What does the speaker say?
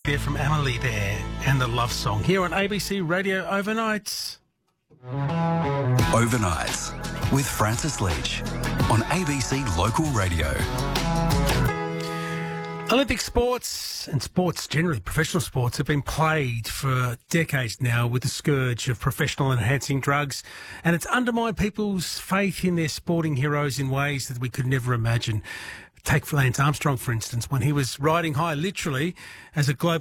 there from Emily there and the love song here on ABC Radio Overnights. Overnights with Francis Leach on ABC Local Radio. Olympic sports and sports generally, professional sports, have been plagued for decades now with the scourge of professional enhancing drugs, and it's undermined people's faith in their sporting heroes in ways that we could never imagine. Take Lance Armstrong, for instance, when he was riding high, literally, as a global